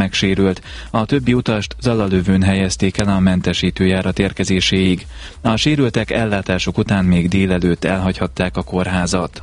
megsérült. A többi utast Zalalövőn helyezték el a mentesítőjárat érkezéséig. A sérültek ellátások után még délelőtt elhagyhatták a kórházat.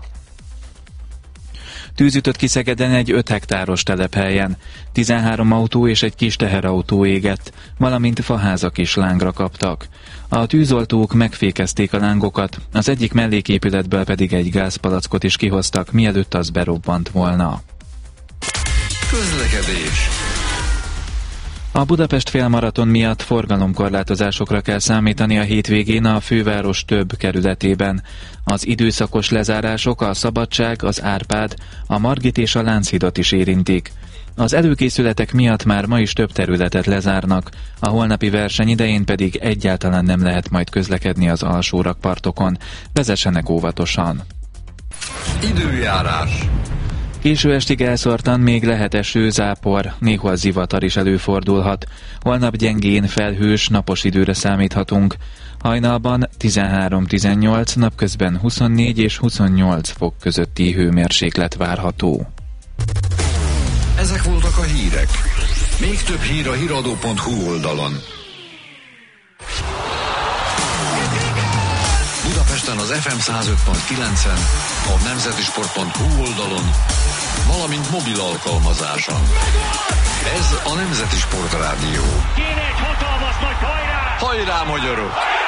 Tűz ütött ki Szegeden egy 5 hektáros telephelyen. 13 autó és egy kis teherautó égett, valamint faházak is lángra kaptak. A tűzoltók megfékezték a lángokat, az egyik melléképületből pedig egy gázpalackot is kihoztak, mielőtt az berobbant volna. Közlekedés. A Budapest félmaraton miatt forgalomkorlátozásokra kell számítani a hétvégén a főváros több kerületében. Az időszakos lezárások a Szabadság, az Árpád, a Margit és a Lánchídot is érintik. Az előkészületek miatt már ma is több területet lezárnak, a holnapi verseny idején pedig egyáltalán nem lehet majd közlekedni az alsó rakpartokon. Vezessenek óvatosan! Időjárás. Késő estig elszórtan még lehet eső, zápor, néhol zivatar is előfordulhat. Holnap gyengén felhős, napos időre számíthatunk. Hajnalban 13-18, napközben 24 és 28 fok közötti hőmérséklet várható. Ezek voltak a hírek. Még több hír a hiradó.hu oldalon. Budapesten az FM 105.9-en, a nemzetisport.hu oldalon, valamint mobil alkalmazáson. Ez a Nemzeti Sport Rádió. Kéne egy hatalmas nagy hajrá! Hajrá, magyarok!